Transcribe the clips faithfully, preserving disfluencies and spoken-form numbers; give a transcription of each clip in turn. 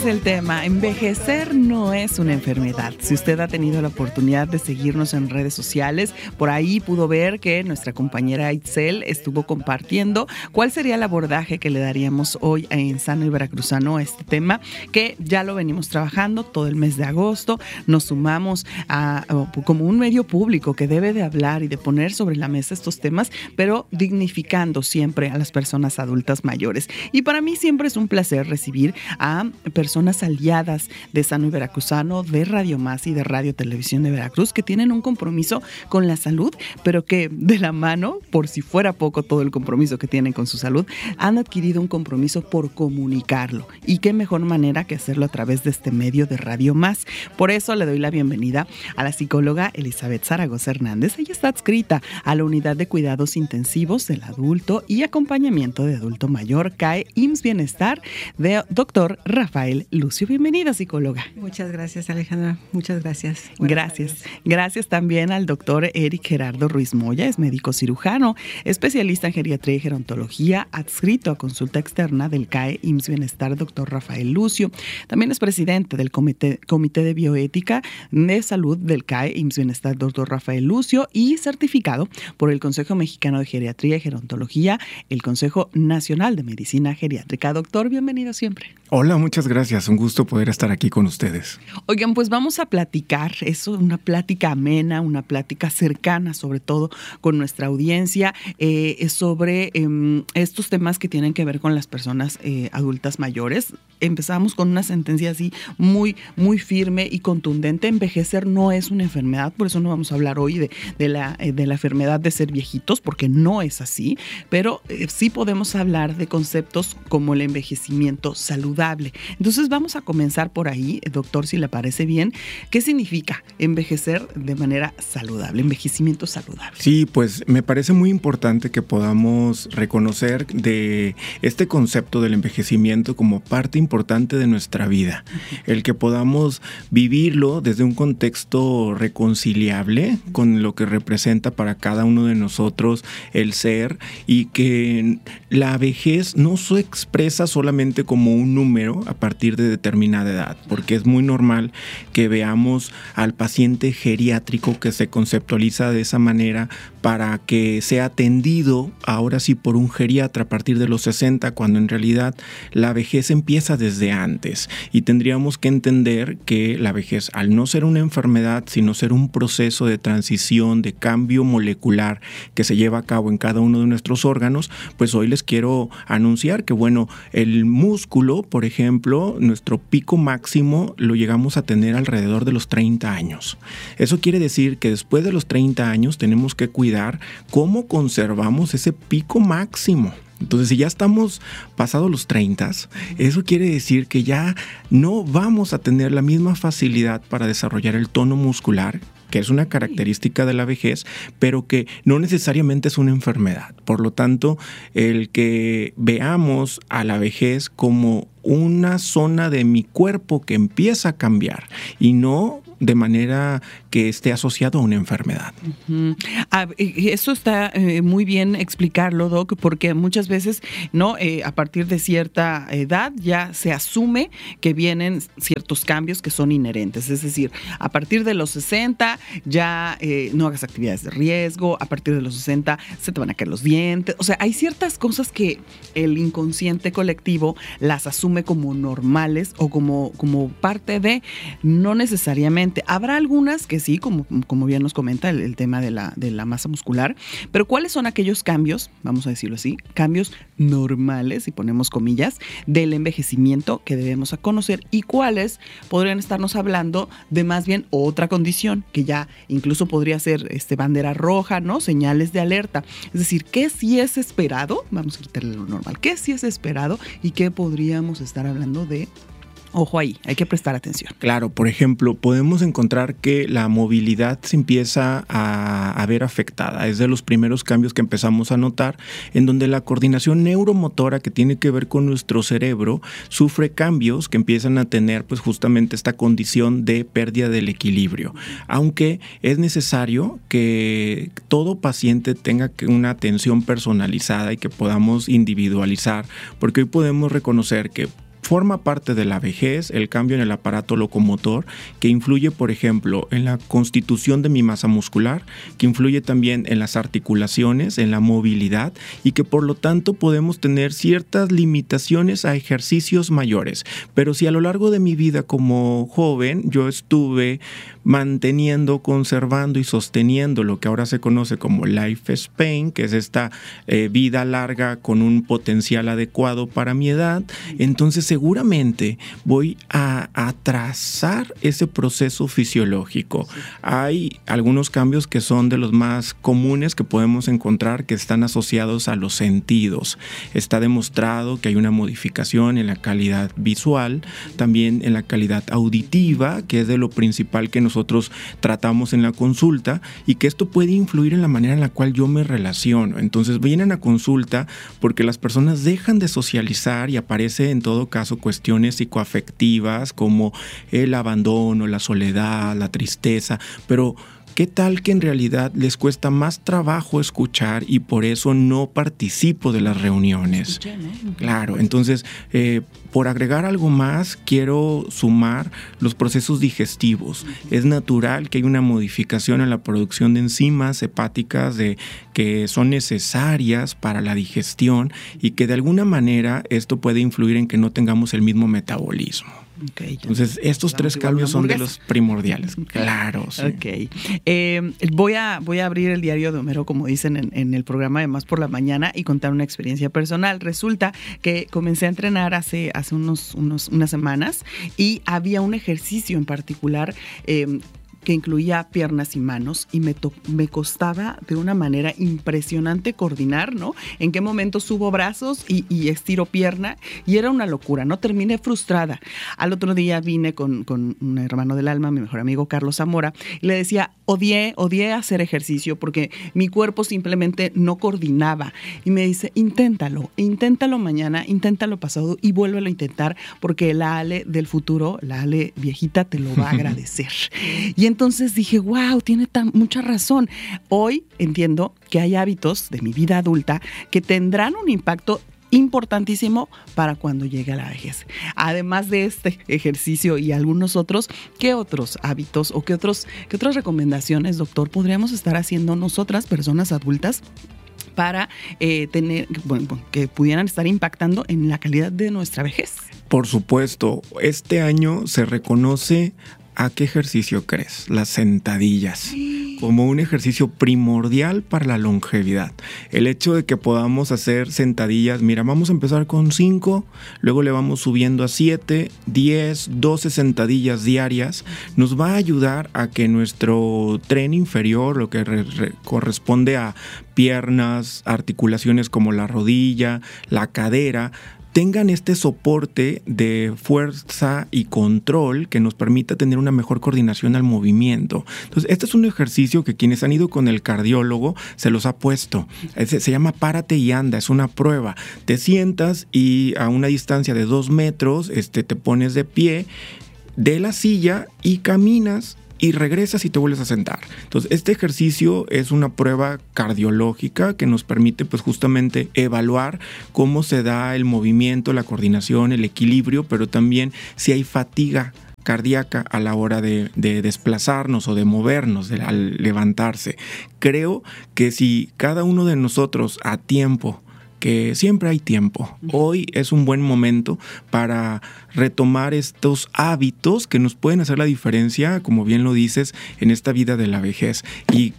es el tema. Envejecer no es una enfermedad. Si usted ha tenido la oportunidad de seguirnos en redes sociales, por ahí pudo ver que nuestra compañera Itzel estuvo compartiendo cuál sería el abordaje que le daríamos hoy en Sano y Veracruzano a este tema, que ya lo venimos trabajando todo el mes de agosto. Nos sumamos a, a como un medio público que debe de hablar y de poner sobre la mesa estos temas, pero dignificando siempre a las personas adultas mayores. Y para mí siempre es un placer recibir a personas aliadas de Sano y Veracruzano, de Radio Más y de Radio Televisión de Veracruz, que tienen un compromiso con la salud, pero que de la mano, por si fuera poco todo el compromiso que tienen con su salud, han adquirido un compromiso por comunicarlo. Y qué mejor manera que hacerlo a través de este medio de Radio Más. Por eso le doy la bienvenida a la psicóloga Elizabeth Zaragoza Hernández. Ella está adscrita a la Unidad de Cuidados Intensivos del Adulto y Acompañamiento de Adulto Mayor, C A E I M S S Bienestar, de doctor Rafael Lucio. Bienvenida, psicóloga. Muchas gracias, Alejandra. Muchas gracias. Buenas gracias. Tardes. Gracias también al doctor Eric Gerardo Ruiz Moya, es médico cirujano, especialista en geriatría y gerontología, adscrito a consulta externa del C A E I M S S Bienestar, doctor Rafael Lucio. También es presidente del Comité, Comité de Bioética de Salud del C A E I M S S Bienestar, doctor Rafael Lucio, y certificado por el Consejo Mexicano de Geriatría y Gerontología, el Consejo Nacional de Medicina Geriátrica. Doctor, bienvenido siempre. Hola, muchas gracias. Un gusto poder estar aquí con ustedes. Oigan, pues vamos a platicar, es una plática amena, una plática cercana, sobre todo con nuestra audiencia, eh, sobre eh, estos temas que tienen que ver con las personas eh, adultas mayores. Empezamos con una sentencia así muy, muy firme y contundente. Envejecer no es una enfermedad, por eso no vamos a hablar hoy de, de, la, de la enfermedad de ser viejitos, porque no es así, pero eh, sí podemos hablar de conceptos como el envejecimiento saludable. Entonces vamos a comenzar por ahí, doctor, si le parece bien. ¿Qué significa envejecer de manera saludable, envejecimiento saludable? Sí, pues me parece muy importante que podamos reconocer de este concepto del envejecimiento como parte importante de nuestra vida. El que podamos vivirlo desde un contexto reconciliable con lo que representa para cada uno de nosotros el ser, y que la vejez no se expresa solamente como un número a partir de determinada edad, porque es muy normal que veamos al paciente geriátrico que se conceptualiza de esa manera para que sea atendido ahora sí por un geriatra a partir de los sesenta, cuando en realidad la vejez empieza desde antes, y tendríamos que entender que la vejez, al no ser una enfermedad, sino ser un proceso de transición, de cambio molecular que se lleva a cabo en cada uno de nuestros órganos, pues hoy les quiero anunciar que, bueno, el músculo, por ejemplo, nuestro pico máximo lo llegamos a tener alrededor de los treinta años. Eso quiere decir que después de los treinta años tenemos que cuidar cómo conservamos ese pico máximo. Entonces, si ya estamos pasados los treinta, eso quiere decir que ya no vamos a tener la misma facilidad para desarrollar el tono muscular, que es una característica de la vejez, pero que no necesariamente es una enfermedad. Por lo tanto, el que veamos a la vejez como una zona de mi cuerpo que empieza a cambiar y no de manera que esté asociado a una enfermedad. Uh-huh. Ah, eso está eh, muy bien explicarlo, Doc, porque muchas veces, ¿no? Eh, a partir de cierta edad ya se asume que vienen ciertos cambios que son inherentes. Es decir, a partir de los sesenta ya eh, no hagas actividades de riesgo, a partir de los sesenta se te van a caer los dientes. O sea, hay ciertas cosas que el inconsciente colectivo las asume como normales o como, como parte de, no necesariamente. Habrá algunas que sí, como, como bien nos comenta el, el tema de la, de la masa muscular, pero ¿cuáles son aquellos cambios, vamos a decirlo así, cambios normales, si ponemos comillas, del envejecimiento que debemos conocer, y cuáles podrían estarnos hablando de más bien otra condición que ya incluso podría ser este, bandera roja, ¿no? Señales de alerta. Es decir, ¿qué sí es esperado? Vamos a quitarle lo normal. ¿Qué sí es esperado y qué podríamos estar hablando de? Ojo ahí, hay que prestar atención. Claro, por ejemplo, podemos encontrar que la movilidad se empieza a, a ver afectada. Es de los primeros cambios que empezamos a notar, en donde la coordinación neuromotora que tiene que ver con nuestro cerebro sufre cambios que empiezan a tener pues justamente esta condición de pérdida del equilibrio. Aunque es necesario que todo paciente tenga una atención personalizada y que podamos individualizar, porque hoy podemos reconocer que forma parte de la vejez, el cambio en el aparato locomotor, que influye, por ejemplo, en la constitución de mi masa muscular, que influye también en las articulaciones, en la movilidad, y que por lo tanto podemos tener ciertas limitaciones a ejercicios mayores. Pero si a lo largo de mi vida como joven yo estuve manteniendo, conservando y sosteniendo lo que ahora se conoce como life span, que es esta eh, vida larga con un potencial adecuado para mi edad, entonces seguramente voy a atrasar ese proceso fisiológico. Hay algunos cambios que son de los más comunes que podemos encontrar, que están asociados a los sentidos. Está demostrado que hay una modificación en la calidad visual, también en la calidad auditiva, que es de lo principal que nosotros tratamos en la consulta, y que esto puede influir en la manera en la cual yo me relaciono. Entonces vienen a consulta porque las personas dejan de socializar y aparece en todo caso cuestiones psicoafectivas como el abandono, la soledad, la tristeza, pero ¿qué tal que en realidad les cuesta más trabajo escuchar y por eso no participo de las reuniones? Escuché, ¿no? Claro, entonces, eh, por agregar algo más, quiero sumar los procesos digestivos. Es natural que hay una modificación en la producción de enzimas hepáticas de, que son necesarias para la digestión y que de alguna manera esto puede influir en que no tengamos el mismo metabolismo. Okay, entonces, estos tres cambios son de los primordiales. Claro, sí. Ok. Eh, voy, a, voy a abrir el diario de Homero, como dicen en, en el programa de Más por la Mañana, y contar una experiencia personal. Resulta que comencé a entrenar hace, hace unos, unos, unas semanas y había un ejercicio en particular eh, que incluía piernas y manos, y me, to- me costaba de una manera impresionante coordinar, ¿no? En qué momento subo brazos y, y estiro pierna, y era una locura, ¿no? Terminé frustrada. Al otro día vine con, con un hermano del alma, mi mejor amigo Carlos Zamora, y le decía, odié, odié hacer ejercicio porque mi cuerpo simplemente no coordinaba. Y me dice, inténtalo, inténtalo mañana, inténtalo pasado y vuélvelo a intentar, porque la Ale del futuro, la Ale viejita, te lo va a agradecer. Y entonces dije, wow, tiene tan, mucha razón. Hoy entiendo que hay hábitos de mi vida adulta que tendrán un impacto importantísimo para cuando llegue a la vejez. Además de este ejercicio y algunos otros, ¿qué otros hábitos o qué, otros, qué otras recomendaciones, doctor, podríamos estar haciendo nosotras, personas adultas, para eh, tener, bueno, que pudieran estar impactando en la calidad de nuestra vejez? Por supuesto, este año se reconoce ¿a qué ejercicio crees? Las sentadillas, como un ejercicio primordial para la longevidad. El hecho de que podamos hacer sentadillas, mira, vamos a empezar con cinco, luego le vamos subiendo a siete, diez, doce sentadillas diarias, nos va a ayudar a que nuestro tren inferior, lo que re- re- corresponde a piernas, articulaciones como la rodilla, la cadera, tengan este soporte de fuerza y control que nos permita tener una mejor coordinación al movimiento. Entonces, este es un ejercicio que quienes han ido con el cardiólogo se los ha puesto. Se, se llama párate y anda, es una prueba. Te sientas y a una distancia de dos metros este, te pones de pie de la silla y caminas y regresas y te vuelves a sentar. Entonces, este ejercicio es una prueba cardiológica que nos permite pues justamente evaluar cómo se da el movimiento, la coordinación, el equilibrio, pero también si hay fatiga cardíaca a la hora de, de desplazarnos o de movernos, de, al levantarse. Creo que si cada uno de nosotros a tiempo, que siempre hay tiempo. Hoy es un buen momento para retomar estos hábitos que nos pueden hacer la diferencia, como bien lo dices, en esta vida de la vejez. Y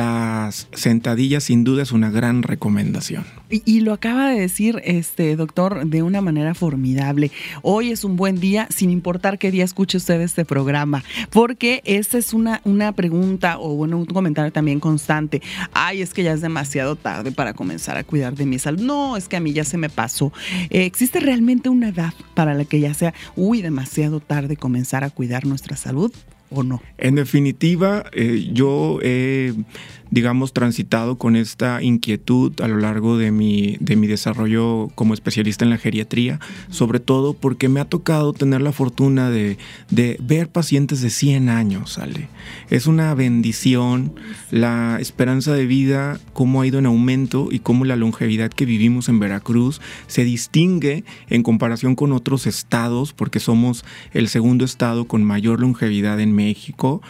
las sentadillas sin duda es una gran recomendación. Y, y lo acaba de decir este doctor de una manera formidable. Hoy es un buen día, sin importar qué día escuche usted este programa, porque esta es una, una pregunta o bueno, un comentario también constante. Ay, es que ya es demasiado tarde para comenzar a cuidar de mi salud. No, es que a mí ya se me pasó. Eh, ¿Existe realmente una edad para la que ya sea, uy, demasiado tarde comenzar a cuidar nuestra salud? o no? En definitiva, eh, yo he, digamos, transitado con esta inquietud a lo largo de mi, de mi desarrollo como especialista en la geriatría, sobre todo porque me ha tocado tener la fortuna de, de ver pacientes de cien años, Ale. Es una bendición la esperanza de vida, cómo ha ido en aumento y cómo la longevidad que vivimos en Veracruz se distingue en comparación con otros estados, porque somos el segundo estado con mayor longevidad en México,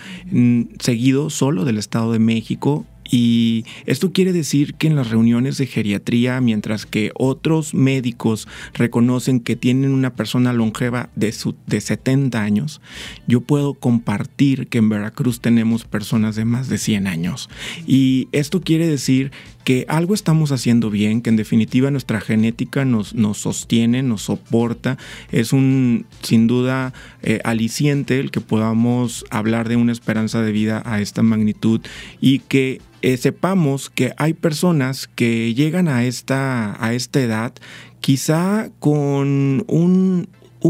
seguido solo del Estado de México. Y esto quiere decir que en las reuniones de geriatría, mientras que otros médicos reconocen que tienen una persona longeva de, su, de setenta años, yo puedo compartir que en Veracruz tenemos personas de más de cien años. Y esto quiere decir que algo estamos haciendo bien, que en definitiva nuestra genética nos, nos sostiene, nos soporta. Es un, sin duda, eh, aliciente el que podamos hablar de una esperanza de vida a esta magnitud y que Eh, sepamos que hay personas que llegan a esta, a esta edad quizá con un,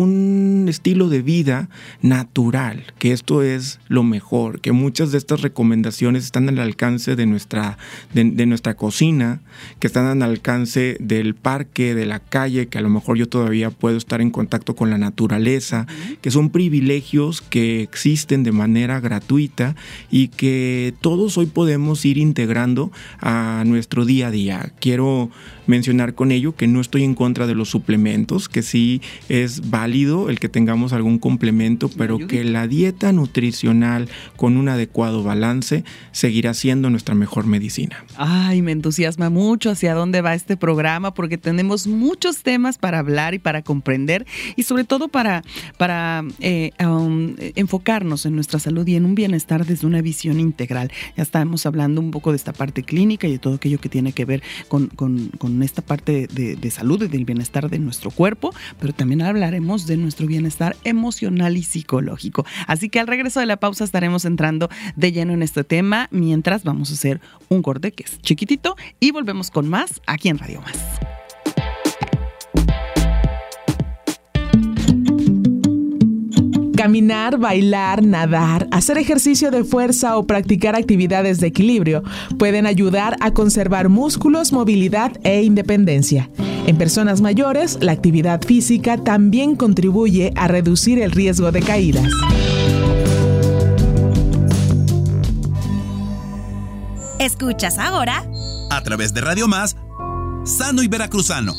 un estilo de vida natural, que esto es lo mejor, que muchas de estas recomendaciones están al alcance de nuestra, de, de nuestra cocina, que están al alcance del parque, de la calle, que a lo mejor yo todavía puedo estar en contacto con la naturaleza, que son privilegios que existen de manera gratuita y que todos hoy podemos ir integrando a nuestro día a día. Quiero mencionar con ello que no estoy en contra de los suplementos, que sí es válido el que tengamos algún complemento, pero que la dieta nutricional con un adecuado balance seguirá siendo nuestra mejor medicina. Ay, me entusiasma mucho hacia dónde va este programa, porque tenemos muchos temas para hablar y para comprender y sobre todo para, para eh, um, enfocarnos en nuestra salud y en un bienestar desde una visión integral. Ya estamos hablando un poco de esta parte clínica y de todo aquello que tiene que ver con, con, con esta parte de, de salud y del bienestar de nuestro cuerpo, pero también hablaremos de nuestro bienestar emocional y psicológico. Así que al regreso de la pausa estaremos entrando de lleno en este tema, mientras vamos a hacer un corte que es chiquitito y volvemos con más aquí en Radio Más. Caminar, bailar, nadar, hacer ejercicio de fuerza o practicar actividades de equilibrio pueden ayudar a conservar músculos, movilidad e independencia. En personas mayores, la actividad física también contribuye a reducir el riesgo de caídas. Escuchas ahora, a través de Radio Más, Sano y Veracruzano.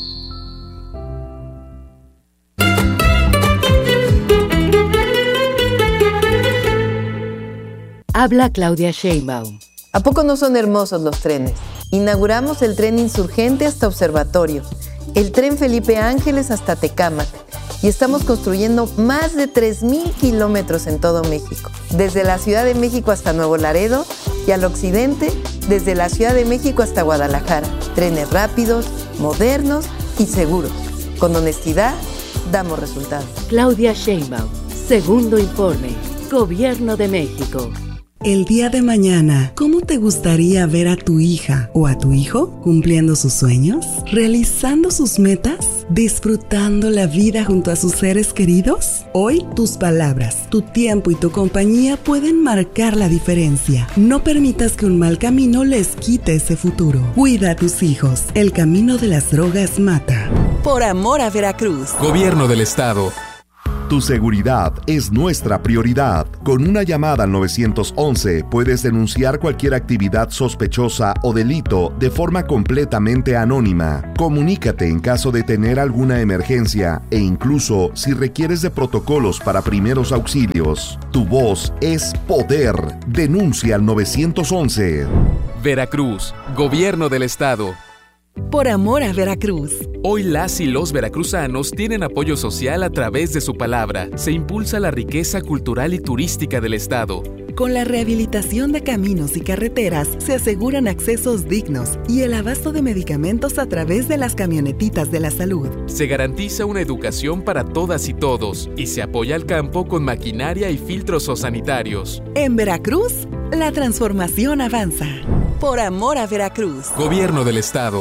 Habla Claudia Sheinbaum. ¿A poco no son hermosos los trenes? Inauguramos el tren Insurgente hasta Observatorio, el tren Felipe Ángeles hasta Tecámac y estamos construyendo más de tres mil kilómetros en todo México, desde la Ciudad de México hasta Nuevo Laredo y al occidente, desde la Ciudad de México hasta Guadalajara. Trenes rápidos, modernos y seguros. Con honestidad, damos resultados. Claudia Sheinbaum, segundo informe, Gobierno de México. El día de mañana, ¿cómo te gustaría ver a tu hija o a tu hijo cumpliendo sus sueños, realizando sus metas, disfrutando la vida junto a sus seres queridos? Hoy, tus palabras, tu tiempo y tu compañía pueden marcar la diferencia. No permitas que un mal camino les quite ese futuro. Cuida a tus hijos. El camino de las drogas mata. Por amor a Veracruz. Gobierno del Estado. Tu seguridad es nuestra prioridad. Con una llamada al nueve once puedes denunciar cualquier actividad sospechosa o delito de forma completamente anónima. Comunícate en caso de tener alguna emergencia e incluso si requieres de protocolos para primeros auxilios. Tu voz es poder. Denuncia al nueve once. Veracruz, Gobierno del Estado. Por amor a Veracruz. Hoy las y los veracruzanos tienen apoyo social a través de su palabra. Se impulsa la riqueza cultural y turística del estado. Con la rehabilitación de caminos y carreteras se aseguran accesos dignos y el abasto de medicamentos a través de las camionetitas de la salud. Se garantiza una educación para todas y todos y se apoya al campo con maquinaria y filtros sanitarios. En Veracruz, la transformación avanza. Por amor a Veracruz. Gobierno del Estado.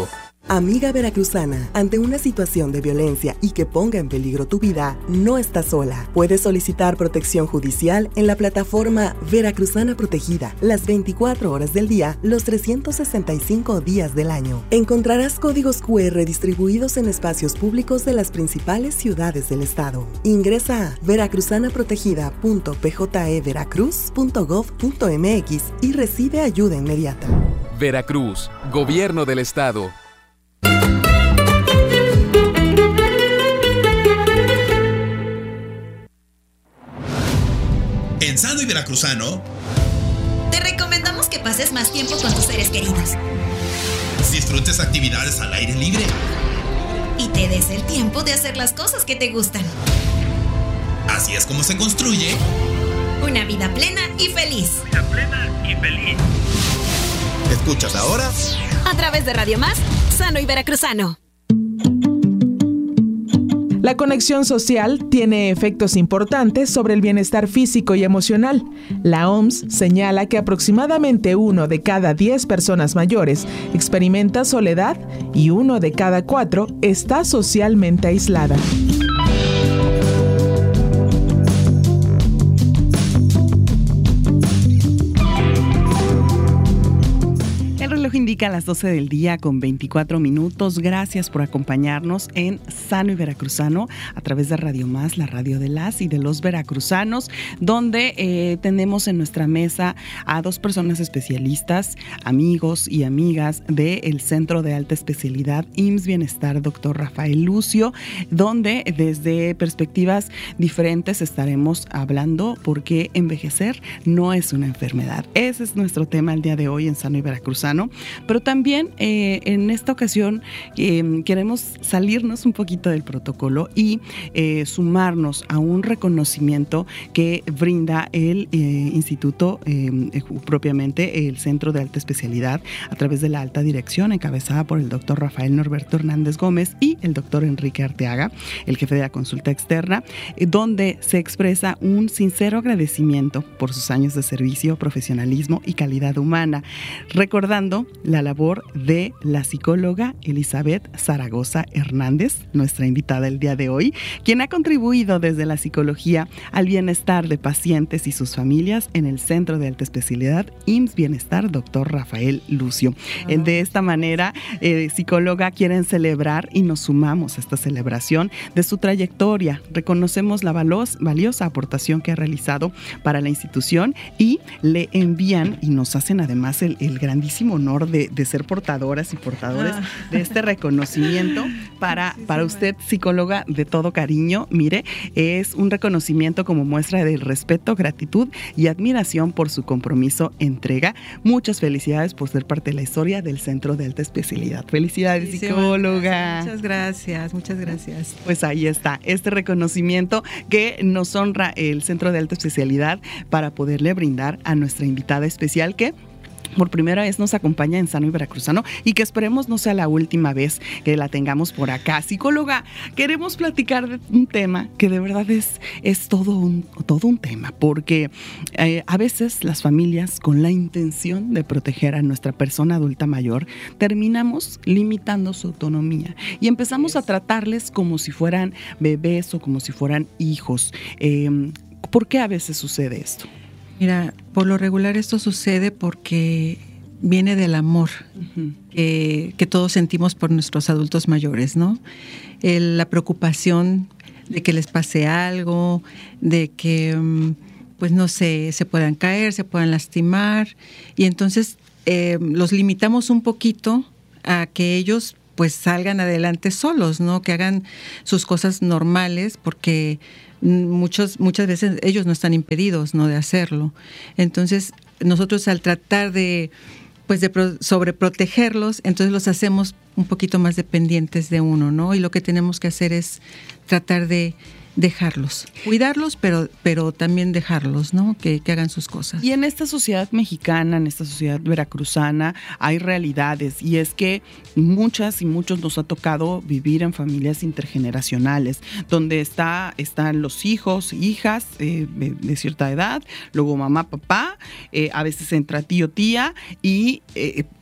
Amiga veracruzana, ante una situación de violencia y que ponga en peligro tu vida, no estás sola. Puedes solicitar protección judicial en la plataforma Veracruzana Protegida, las veinticuatro horas del día, los trescientos sesenta y cinco días del año. Encontrarás códigos cu erre distribuidos en espacios públicos de las principales ciudades del estado. Ingresa a veracruzana protegida punto p j e veracruz punto gov punto m x y recibe ayuda inmediata. Veracruz, Gobierno del Estado. En Sano y Veracruzano, te recomendamos que pases más tiempo con tus seres queridos. Disfrutes actividades al aire libre. Y te des el tiempo de hacer las cosas que te gustan. Así es como se construye una vida plena y feliz. Vida plena y feliz. ¿Escuchas ahora? A través de Radio Más, Sano y Veracruzano. La conexión social tiene efectos importantes sobre el bienestar físico y emocional. La O M S señala que aproximadamente uno de cada diez personas mayores experimenta soledad y uno de cada cuatro está socialmente aislada. Indica las doce del día con veinticuatro minutos. Gracias por acompañarnos en Sano y Veracruzano a través de Radio Más, la radio de las y de los veracruzanos, donde eh, tenemos en nuestra mesa a dos personas especialistas, amigos y amigas del Centro de Alta Especialidad I M S S Bienestar, doctor Rafael Lucio, donde desde perspectivas diferentes estaremos hablando porque envejecer no es una enfermedad. Ese es nuestro tema el día de hoy en Sano y Veracruzano. Pero también eh, en esta ocasión eh, queremos salirnos un poquito del protocolo y eh, sumarnos a un reconocimiento que brinda el eh, instituto, eh, propiamente el Centro de Alta Especialidad, a través de la alta dirección encabezada por el doctor Rafael Norberto Hernández Gómez y el doctor Enrique Arteaga, el jefe de la consulta externa, eh, donde se expresa un sincero agradecimiento por sus años de servicio, profesionalismo y calidad humana, recordando la labor de la psicóloga Elizabeth Zaragoza Hernández, nuestra invitada el día de hoy, quien ha contribuido desde la psicología al bienestar de pacientes y sus familias en el Centro de Alta Especialidad I M S S Bienestar, doctor Rafael Lucio. Uh-huh. De esta manera, eh, psicóloga, quieren celebrar y nos sumamos a esta celebración de su trayectoria. Reconocemos la valos, valiosa aportación que ha realizado para la institución y le envían y nos hacen además el, el grandísimo honor De, de ser portadoras y portadores ah. de este reconocimiento para, sí, para usted, psicóloga, de todo cariño. Mire, es un reconocimiento como muestra del respeto, gratitud y admiración por su compromiso, entrega. Muchas felicidades por ser parte de la historia del Centro de Alta Especialidad. Felicidades, sí, psicóloga. Muchas gracias, muchas gracias. Pues ahí está, este reconocimiento que nos honra el Centro de Alta Especialidad para poderle brindar a nuestra invitada especial que por primera vez nos acompaña en Sano y Veracruzano y que esperemos no sea la última vez que la tengamos por acá. Psicóloga, queremos platicar de un tema que de verdad es, es todo, un, todo un tema, porque eh, a veces las familias, con la intención de proteger a nuestra persona adulta mayor, terminamos limitando su autonomía y empezamos a tratarles como si fueran bebés o como si fueran hijos. Eh, ¿Por qué a veces sucede esto? Mira, por lo regular esto sucede porque viene del amor uh-huh. que, que todos sentimos por nuestros adultos mayores, ¿no? El, la preocupación de que les pase algo, de que, pues no sé, se puedan caer, se puedan lastimar, y entonces eh, los limitamos un poquito a que ellos pues salgan adelante solos, ¿no? Que hagan sus cosas normales, porque muchos, muchas veces ellos no están impedidos, ¿no?, de hacerlo. Entonces, nosotros al tratar de, pues, de pro, sobreprotegerlos, entonces los hacemos un poquito más dependientes de uno, ¿no? Y lo que tenemos que hacer es tratar de dejarlos, cuidarlos, pero, pero también dejarlos, ¿no? Que, que hagan sus cosas. Y en esta sociedad mexicana, en esta sociedad veracruzana, hay realidades, y es que muchas y muchos nos ha tocado vivir en familias intergeneracionales, donde está, están los hijos, hijas eh, de, de cierta edad, luego mamá, papá, eh, a veces entra tío, tía, y eh,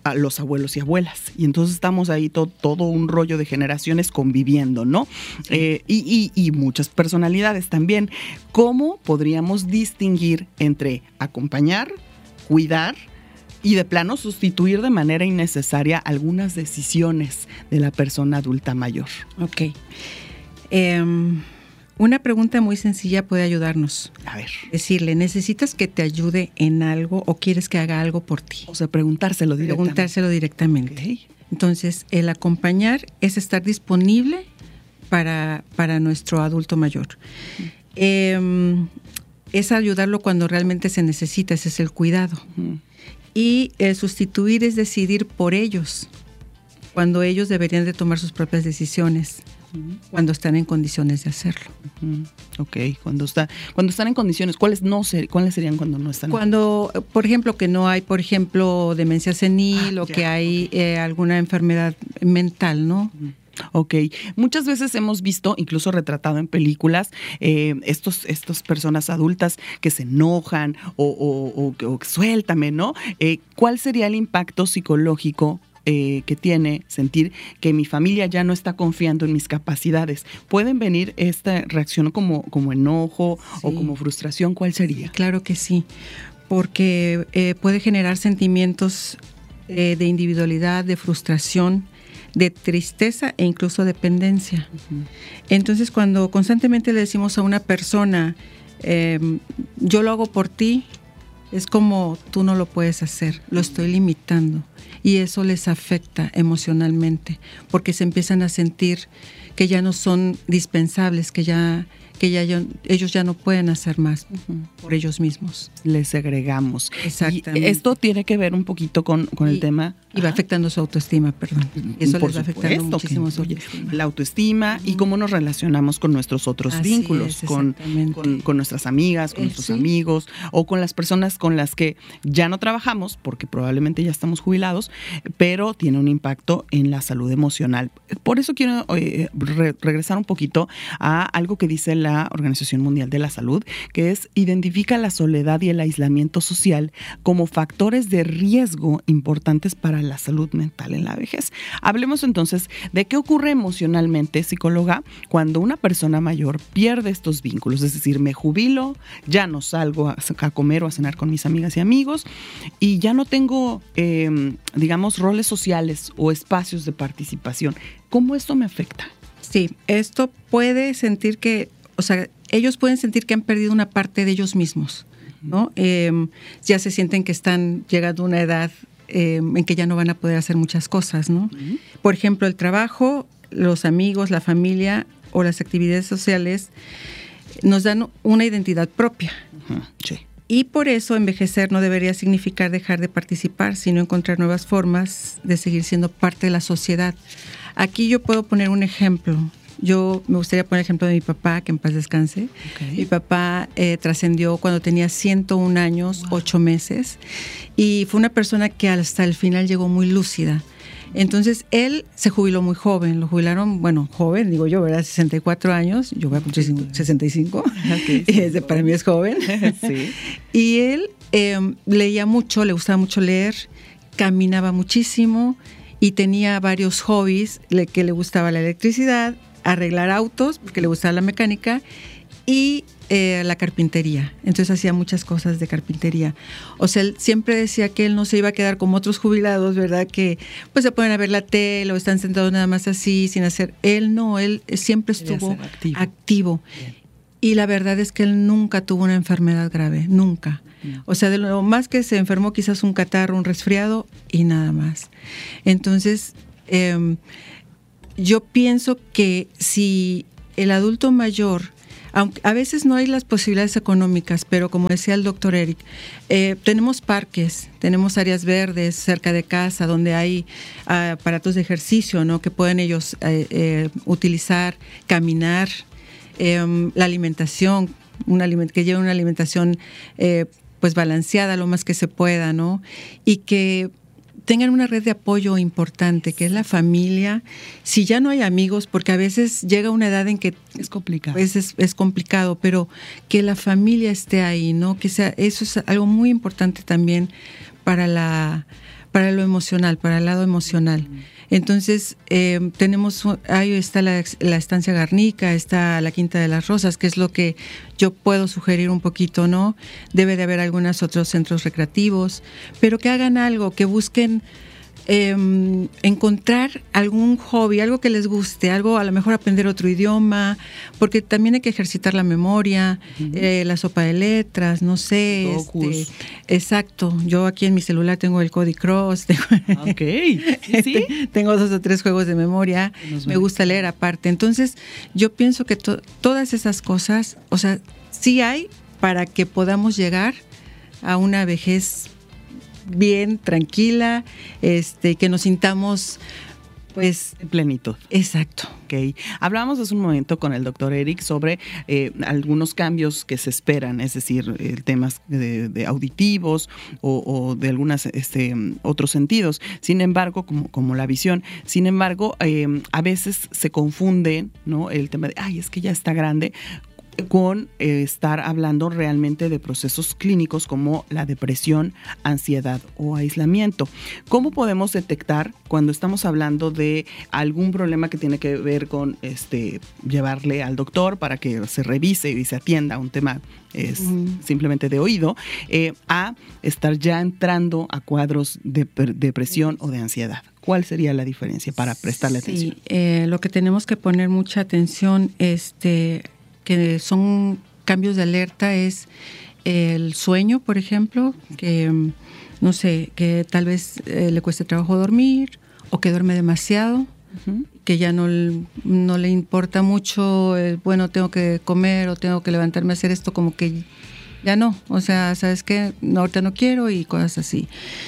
a los abuelos y abuelas. Y entonces estamos ahí to, todo un rollo de generaciones conviviendo, ¿no? Eh, y, y, y muchas personalidades también. ¿Cómo podríamos distinguir entre acompañar, cuidar y de plano sustituir de manera innecesaria algunas decisiones de la persona adulta mayor? Ok. Eh, una pregunta muy sencilla puede ayudarnos. A ver. Decirle, ¿necesitas que te ayude en algo o quieres que haga algo por ti? O sea, preguntárselo directamente. Preguntárselo directamente. Okay. Entonces, el acompañar es estar disponible para, para nuestro adulto mayor. Uh-huh. Eh, es ayudarlo cuando realmente se necesita, ese es el cuidado. Uh-huh. Y el sustituir es decidir por ellos, cuando ellos deberían de tomar sus propias decisiones. Cuando están en condiciones de hacerlo. Uh-huh. Ok, cuando está, cuando están en condiciones, ¿cuáles no ser, cuáles serían cuando no están? Cuando, por ejemplo, que no hay, por ejemplo, demencia senil ah, o ya. que hay eh, alguna enfermedad mental, ¿no? Uh-huh. Ok, muchas veces hemos visto, incluso retratado en películas, eh, estos, estas personas adultas que se enojan o, o, o, o suéltame, ¿no? Eh, ¿Cuál sería el impacto psicológico Eh, que tiene sentir que mi familia ya no está confiando en mis capacidades? ¿Pueden venir esta reacción como, como enojo sí. o como frustración? ¿Cuál sería? Sí, claro que sí, porque eh, puede generar sentimientos eh, de individualidad, de frustración, de tristeza e incluso dependencia. Uh-huh. Entonces, cuando constantemente le decimos a una persona, eh, yo lo hago por ti, es como tú no lo puedes hacer, lo estoy limitando. Y eso les afecta emocionalmente, porque se empiezan a sentir que ya no son dispensables, que ya que ya ellos ya no pueden hacer más uh-huh. por ellos mismos. Les segregamos. Exactamente. Y esto tiene que ver un poquito con, con y, el tema... Y va afectando su autoestima, perdón. Eso por les va afectando muchísimo su autoestima. La autoestima uh-huh. y cómo nos relacionamos con nuestros otros Así vínculos, es, con, con, con nuestras amigas, con eh, nuestros sí. amigos o con las personas con las que ya no trabajamos, porque probablemente ya estamos jubilados, pero tiene un impacto en la salud emocional. Por eso quiero eh, re- regresar un poquito a algo que dice la la Organización Mundial de la Salud, que es identifica la soledad y el aislamiento social como factores de riesgo importantes para la salud mental en la vejez. Hablemos entonces de qué ocurre emocionalmente, psicóloga, cuando una persona mayor pierde estos vínculos, es decir, me jubilo, ya no salgo a, a comer o a cenar con mis amigas y amigos y ya no tengo, eh, digamos, roles sociales o espacios de participación. ¿Cómo esto me afecta? Sí, esto puede sentir que O sea, ellos pueden sentir que han perdido una parte de ellos mismos, ¿no? Eh, ya se sienten que están llegando a una edad eh, en que ya no van a poder hacer muchas cosas, ¿no? Uh-huh. Por ejemplo, el trabajo, los amigos, la familia o las actividades sociales nos dan una identidad propia. Uh-huh. Sí. Y por eso envejecer no debería significar dejar de participar, sino encontrar nuevas formas de seguir siendo parte de la sociedad. Aquí yo puedo poner un ejemplo. Yo me gustaría poner el ejemplo de mi papá, que en paz descanse. Okay. Mi papá eh, trascendió cuando tenía ciento un años, wow. ocho meses, y fue una persona que hasta el final llegó muy lúcida. Entonces, él se jubiló muy joven, lo jubilaron, bueno, joven, digo yo, ¿verdad? sesenta y cuatro años, yo voy a cumplir sesenta y cinco, okay, sí, Ese, para mí es joven. Sí. Y él eh, leía mucho, le gustaba mucho leer, caminaba muchísimo y tenía varios hobbies, le, que le gustaba la electricidad, arreglar autos, porque le gustaba la mecánica, y eh, la carpintería. Entonces hacía muchas cosas de carpintería. O sea, él siempre decía que él no se iba a quedar como otros jubilados, ¿verdad? Que pues se ponen a ver la tele o están sentados nada más así, sin hacer. Él no, él siempre estuvo activo. activo. Y la verdad es que él nunca tuvo una enfermedad grave, nunca. No. O sea, de lo más que se enfermó quizás un catarro, un resfriado y nada más. Entonces, eh, yo pienso que si el adulto mayor, aunque a veces no hay las posibilidades económicas, pero como decía el doctor Eric, eh, tenemos parques, tenemos áreas verdes cerca de casa donde hay uh, aparatos de ejercicio, ¿no? Que pueden ellos eh, eh, utilizar, caminar, eh, la alimentación, una aliment- que lleve una alimentación eh, pues balanceada lo más que se pueda, ¿no? Y que tengan una red de apoyo importante, que es la familia. Si ya no hay amigos, porque a veces llega una edad en que es complicado, pues es, es complicado, pero que la familia esté ahí, ¿no? Que sea, eso es algo muy importante también para la para lo emocional, para el lado emocional. Entonces, eh, tenemos, ahí está la, la estancia Garnica, está la Quinta de las Rosas, que es lo que yo puedo sugerir un poquito, ¿no? Debe de haber algunos otros centros recreativos, pero que hagan algo, que busquen Eh, encontrar algún hobby, algo que les guste, algo, a lo mejor aprender otro idioma, porque también hay que ejercitar la memoria, uh-huh. eh, la sopa de letras, no sé. Este, exacto. Yo aquí en mi celular tengo el Cody Cross. Tengo, ok. ¿Sí, sí? Tengo dos o tres juegos de memoria. Me gusta leer aparte. Entonces, yo pienso que to- todas esas cosas, o sea, sí hay para que podamos llegar a una vejez bien, tranquila, este, que nos sintamos, pues, en plenitud. Exacto. Okay. Hablábamos hace un momento con el doctor Eric sobre eh, algunos cambios que se esperan, es decir, eh, temas de, de auditivos o, o de algunos este, otros sentidos. Sin embargo, como, como la visión, sin embargo, eh, a veces se confunde, ¿no?, el tema de, ay, es que ya está grande, con eh, estar hablando realmente de procesos clínicos como la depresión, ansiedad o aislamiento. ¿Cómo podemos detectar cuando estamos hablando de algún problema que tiene que ver con este llevarle al doctor para que se revise y se atienda un tema es mm. simplemente de oído, eh, a estar ya entrando a cuadros de per- depresión o de ansiedad? ¿Cuál sería la diferencia para prestarle sí, atención? Eh, lo que tenemos que poner mucha atención, este que son cambios de alerta, es el sueño, por ejemplo, que no sé, que tal vez eh, le cueste trabajo dormir o que duerme demasiado, uh-huh. que ya no, no le importa mucho, eh, bueno, tengo que comer o tengo que levantarme a hacer esto, como que ya no, o sea, ¿sabes qué? No, ahorita no quiero y cosas así.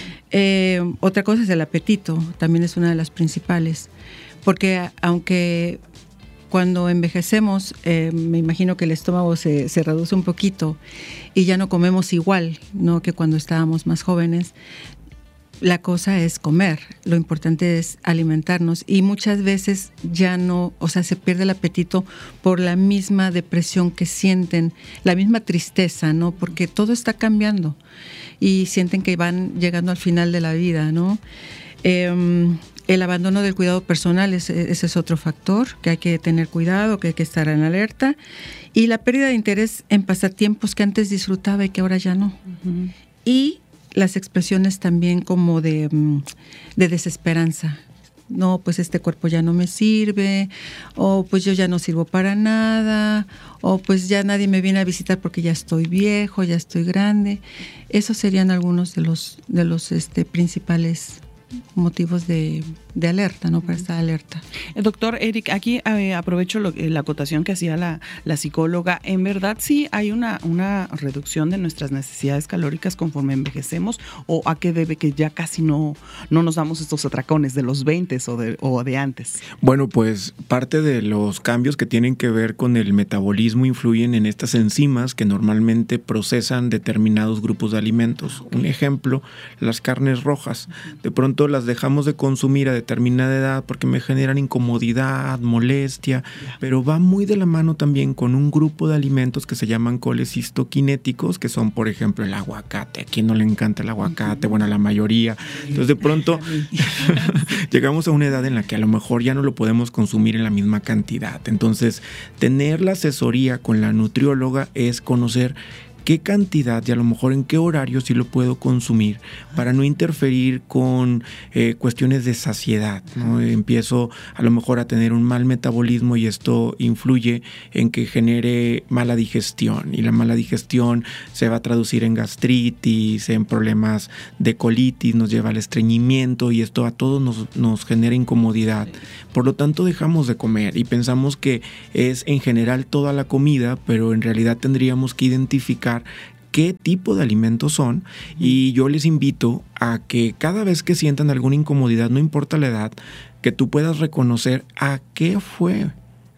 Eh, otra cosa es el apetito, también es una de las principales, porque aunque cuando envejecemos, eh, me imagino que el estómago se, se reduce un poquito y ya no comemos igual, ¿no?, que cuando estábamos más jóvenes. La cosa es comer, lo importante es alimentarnos y muchas veces ya no, o sea, se pierde el apetito por la misma depresión que sienten, la misma tristeza, ¿no?, porque todo está cambiando y sienten que van llegando al final de la vida, ¿no? Eh, El abandono del cuidado personal, ese, ese es otro factor que hay que tener cuidado, que hay que estar en alerta. Y la pérdida de interés en pasatiempos que antes disfrutaba y que ahora ya no. Uh-huh. Y las expresiones también como de, de desesperanza. No, pues este cuerpo ya no me sirve, o pues yo ya no sirvo para nada, o pues ya nadie me viene a visitar porque ya estoy viejo, ya estoy grande. Esos serían algunos de los, de los este, principales motivos de, de alerta, ¿no?, para estar alerta. El doctor Eric, aquí eh, aprovecho lo, la acotación que hacía la, la psicóloga. En verdad sí hay una, una reducción de nuestras necesidades calóricas conforme envejecemos, o a qué debe que ya casi no, no nos damos estos atracones de los veinte o de, o de antes. Bueno, pues parte de los cambios que tienen que ver con el metabolismo influyen en estas enzimas que normalmente procesan determinados grupos de alimentos. Un ejemplo, las carnes rojas. De pronto las dejamos de consumir a determinada edad porque me generan incomodidad, molestia, pero va muy de la mano también con un grupo de alimentos que se llaman colecistoquinéticos, que son, por ejemplo, el aguacate. ¿A quién no le encanta el aguacate? Bueno, a la mayoría. Entonces, de pronto llegamos a una edad en la que a lo mejor ya no lo podemos consumir en la misma cantidad. Entonces, tener la asesoría con la nutrióloga es conocer qué cantidad y a lo mejor en qué horario sí lo puedo consumir para no interferir con eh, cuestiones de saciedad, ¿no? Empiezo a lo mejor a tener un mal metabolismo y esto influye en que genere mala digestión, y la mala digestión se va a traducir en gastritis, en problemas de colitis, nos lleva al estreñimiento y esto a todos nos, nos genera incomodidad. Por lo tanto, dejamos de comer y pensamos que es en general toda la comida, pero en realidad tendríamos que identificar qué tipo de alimentos son, y yo les invito a que cada vez que sientan alguna incomodidad, no importa la edad, que tú puedas reconocer a qué fue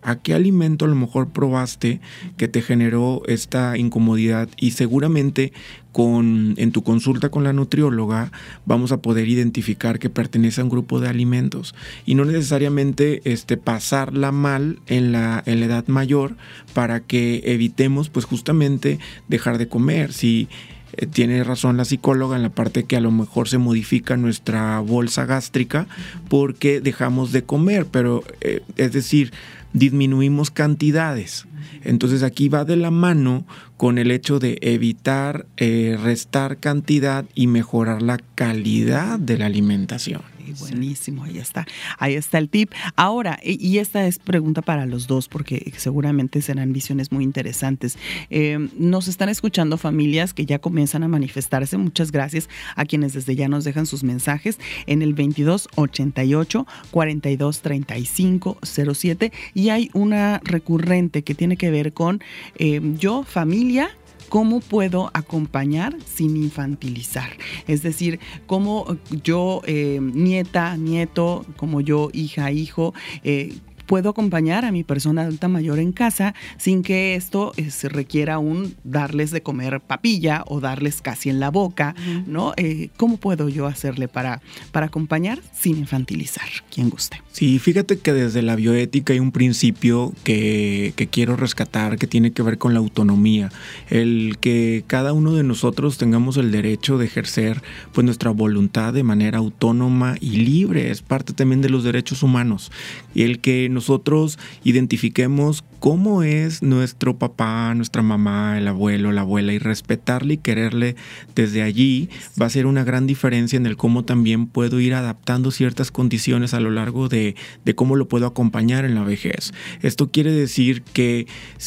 ¿A qué alimento a lo mejor probaste que te generó esta incomodidad? Y seguramente con, en tu consulta con la nutrióloga vamos a poder identificar que pertenece a un grupo de alimentos. Y no necesariamente este, pasarla mal en la, en la edad mayor para que evitemos pues justamente dejar de comer. Si eh, tiene razón la psicóloga en la parte que a lo mejor se modifica nuestra bolsa gástrica porque dejamos de comer, pero eh, es decir, disminuimos cantidades. Entonces aquí va de la mano con el hecho de evitar eh, restar cantidad y mejorar la calidad de la alimentación. Buenísimo, ahí está, ahí está el tip. Ahora, y esta es pregunta para los dos porque seguramente serán visiones muy interesantes. Eh, nos están escuchando familias que ya comienzan a manifestarse. Muchas gracias a quienes desde ya nos dejan sus mensajes en el veintidós ochenta y ocho, cuarenta y dos treinta y cinco cero siete, y hay una recurrente que tiene que ver con eh, yo, familia, ¿cómo puedo acompañar sin infantilizar? Es decir, cómo yo, eh, nieta, nieto, como yo, hija, hijo, eh, puedo acompañar a mi persona adulta mayor en casa sin que esto eh, se requiera un darles de comer papilla o darles casi en la boca, uh-huh. ¿no? Eh, ¿Cómo puedo yo hacerle para, para acompañar sin infantilizar? Quien guste. Sí, fíjate que desde la bioética hay un principio que, que quiero rescatar que tiene que ver con la autonomía. El que cada uno de nosotros tengamos el derecho de ejercer pues, nuestra voluntad de manera autónoma y libre. Es parte también de los derechos humanos. Y el que nosotros identifiquemos cómo es nuestro papá, nuestra mamá, el abuelo, la abuela y respetarle y quererle desde allí va a ser una gran diferencia en el cómo también puedo ir adaptando ciertas condiciones a lo largo de, de cómo lo puedo acompañar en la vejez. Esto quiere decir que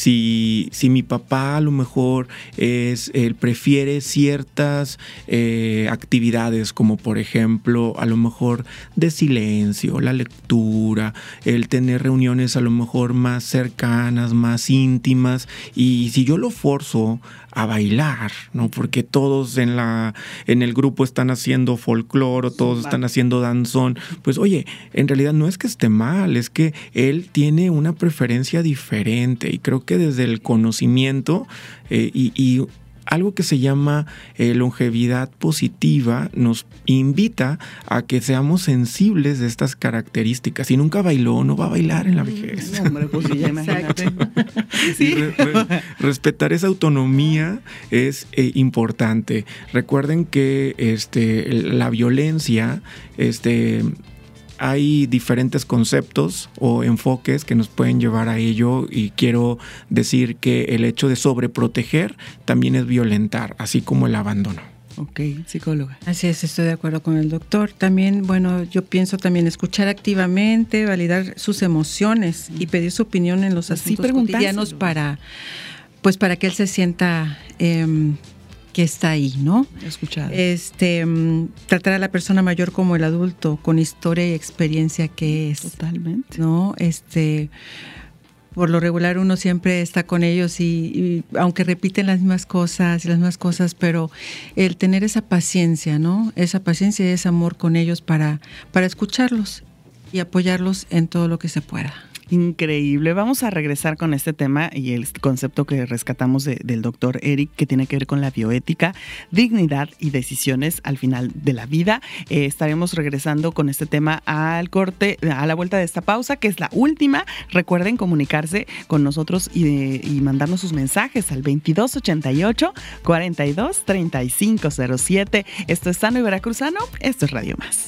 si, si mi papá a lo mejor es, él prefiere ciertas eh, actividades como por ejemplo a lo mejor de silencio, la lectura, el tener reuniones a lo mejor más cercanas, más íntimas, y si yo lo forzo a bailar, ¿no? Porque todos en la en el grupo están haciendo folclore, todos están haciendo danzón, pues oye, en realidad no es que esté mal, es que él tiene una preferencia diferente y creo que desde el conocimiento eh, y, y algo que se llama eh, longevidad positiva nos invita a que seamos sensibles de estas características. Si nunca bailó, no va a bailar en la vejez. No, hombre, pues sí, ya imagínate. Sí. Re, re, respetar esa autonomía es eh, importante. Recuerden que este, la violencia... este hay diferentes conceptos o enfoques que nos pueden llevar a ello y quiero decir que el hecho de sobreproteger también es violentar, así como el abandono. Ok, psicóloga. Así es, estoy de acuerdo con el doctor. También, bueno, yo pienso también escuchar activamente, validar sus emociones y pedir su opinión en los asuntos cotidianos para, pues para que él se sienta... Eh, que está ahí, ¿no? Escuchado. Este, um, tratar a la persona mayor como el adulto, con historia y experiencia que es. Totalmente. ¿No? Este, por lo regular uno siempre está con ellos y, y aunque repiten las mismas cosas y las mismas cosas, pero el tener esa paciencia, ¿no? Esa paciencia y ese amor con ellos para, para escucharlos y apoyarlos en todo lo que se pueda. Increíble. Vamos a regresar con este tema y el concepto que rescatamos de, del doctor Eric, que tiene que ver con la bioética, dignidad y decisiones al final de la vida. Eh, estaremos regresando con este tema al corte, a la vuelta de esta pausa, que es la última. Recuerden comunicarse con nosotros y, y mandarnos sus mensajes al veintidós ochenta y ocho, cuarenta y dos treinta y cinco cero siete. Esto es Sano y Veracruzano. Esto es Radio Más.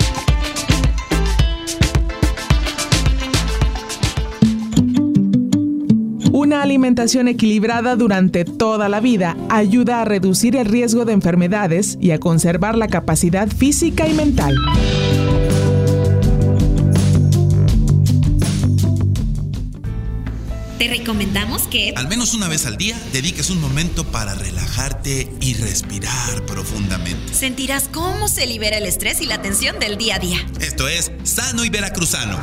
Una alimentación equilibrada durante toda la vida ayuda a reducir el riesgo de enfermedades y a conservar la capacidad física y mental. Te recomendamos que, al menos una vez al día, dediques un momento para relajarte y respirar profundamente. Sentirás cómo se libera el estrés y la tensión del día a día. Esto es Sano y Veracruzano.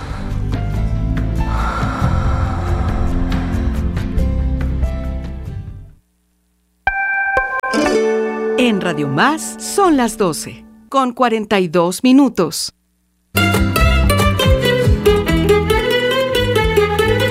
En Radio Más son las doce, con cuarenta y dos minutos.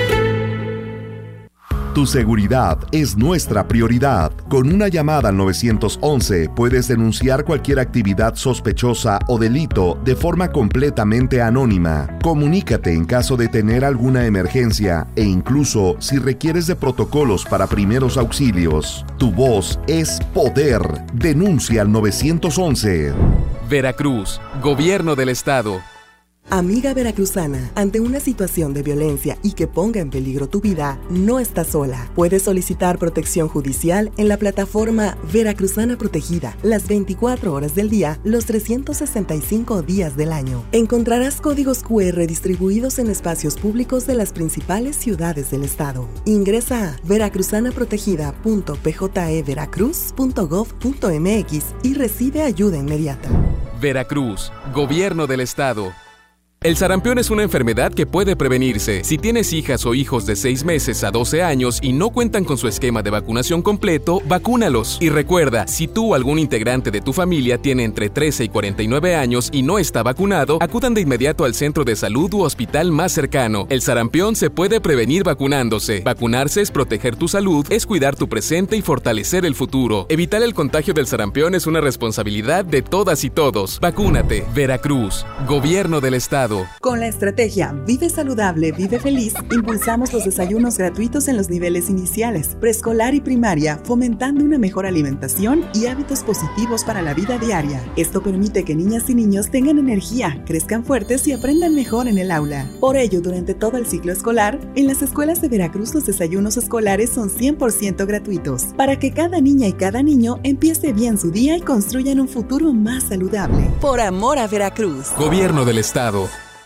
Tu seguridad es nuestra prioridad. Con una llamada al nueve once puedes denunciar cualquier actividad sospechosa o delito de forma completamente anónima. Comunícate en caso de tener alguna emergencia e incluso si requieres de protocolos para primeros auxilios. Tu voz es poder. Denuncia al nueve once. Veracruz, Gobierno del Estado. Amiga veracruzana, ante una situación de violencia y que ponga en peligro tu vida, no estás sola. Puedes solicitar protección judicial en la plataforma Veracruzana Protegida, las veinticuatro horas del día, los trescientos sesenta y cinco días del año. Encontrarás códigos cu erre distribuidos en espacios públicos de las principales ciudades del estado. Ingresa a veracruzanaprotegida punto p j e veracruz punto gov punto m x y recibe ayuda inmediata. Veracruz, Gobierno del Estado. El sarampión es una enfermedad que puede prevenirse. Si tienes hijas o hijos de seis meses a doce años y no cuentan con su esquema de vacunación completo, vacúnalos. Y recuerda, si tú o algún integrante de tu familia tiene entre trece y cuarenta y nueve años y no está vacunado, acudan de inmediato al centro de salud u hospital más cercano. El sarampión se puede prevenir vacunándose. Vacunarse es proteger tu salud, es cuidar tu presente y fortalecer el futuro. Evitar el contagio del sarampión es una responsabilidad de todas y todos. Vacúnate. Veracruz, Gobierno del Estado. Con la estrategia Vive Saludable, Vive Feliz, impulsamos los desayunos gratuitos en los niveles iniciales, preescolar y primaria, fomentando una mejor alimentación y hábitos positivos para la vida diaria. Esto permite que niñas y niños tengan energía, crezcan fuertes y aprendan mejor en el aula. Por ello, durante todo el ciclo escolar, en las escuelas de Veracruz los desayunos escolares son cien por ciento gratuitos, para que cada niña y cada niño empiece bien su día y construyan un futuro más saludable. Por amor a Veracruz. Gobierno del Estado.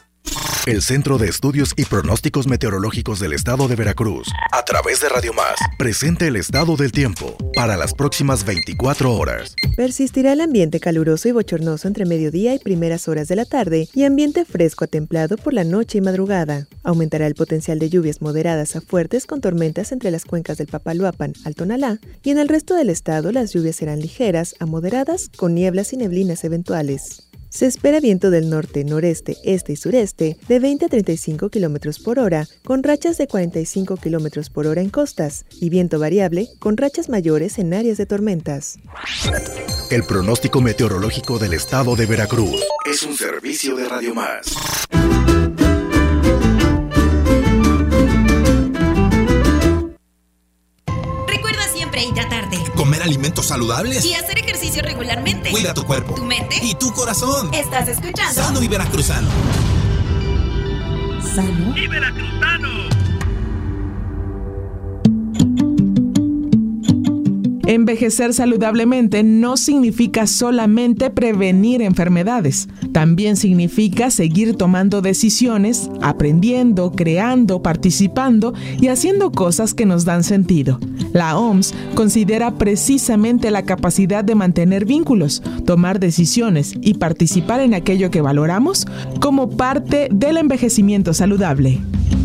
El Centro de Estudios y Pronósticos Meteorológicos del Estado de Veracruz, a través de Radio Más, presenta el estado del tiempo para las próximas veinticuatro horas. Persistirá el ambiente caluroso y bochornoso entre mediodía y primeras horas de la tarde y ambiente fresco a templado por la noche y madrugada. Aumentará el potencial de lluvias moderadas a fuertes con tormentas entre las cuencas del Papaloapan, Altonalá, y en el resto del estado las lluvias serán ligeras a moderadas con nieblas y neblinas eventuales. Se espera viento del norte, noreste, este y sureste de veinte a treinta y cinco kilómetros por hora, con rachas de cuarenta y cinco kilómetros por hora en costas, y viento variable con rachas mayores en áreas de tormentas. El pronóstico meteorológico del Estado de Veracruz es un servicio de Radio Más. Recuerda siempre hidratarte. Comer alimentos saludables Y hacer ejercicio regularmente. Cuida tu cuerpo, tu mente y tu corazón. Estás escuchando Sano y Veracruzano. Sano y Veracruzano. Envejecer saludablemente no significa solamente prevenir enfermedades, también significa seguir tomando decisiones, aprendiendo, creando, participando y haciendo cosas que nos dan sentido. La O M S considera precisamente la capacidad de mantener vínculos, tomar decisiones y participar en aquello que valoramos como parte del envejecimiento saludable.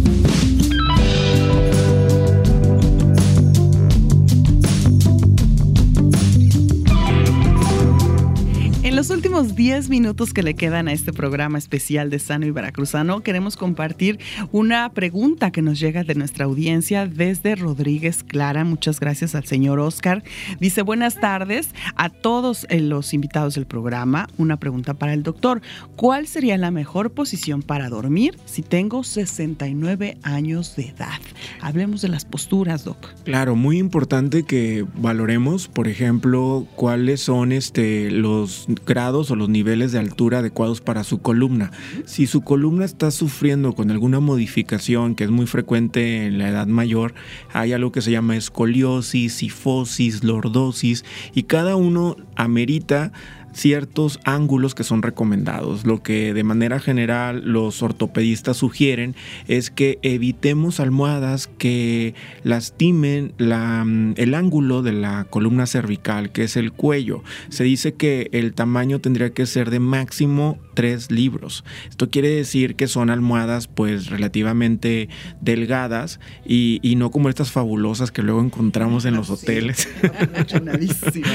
En los últimos diez minutos que le quedan a este programa especial de Sano y Veracruzano, queremos compartir una pregunta que nos llega de nuestra audiencia desde Rodríguez Clara. Muchas gracias al señor Oscar. Dice, buenas tardes a todos los invitados del programa. Una pregunta para el doctor. ¿Cuál sería la mejor posición para dormir si tengo sesenta y nueve años de edad? Hablemos de las posturas, doc. Claro, muy importante que valoremos, por ejemplo, cuáles son este, los grados o los niveles de altura adecuados para su columna. Si su columna está sufriendo con alguna modificación que es muy frecuente en la edad mayor, hay algo que se llama escoliosis, cifosis, lordosis, y cada uno amerita ciertos ángulos que son recomendados. Lo que de manera general los ortopedistas sugieren es que evitemos almohadas que lastimen la, el ángulo de la columna cervical, que es el cuello. Se dice que el tamaño tendría que ser de máximo tres libros. Esto quiere decir que son almohadas pues relativamente delgadas y, y no como estas fabulosas que luego encontramos en los hoteles. Sí,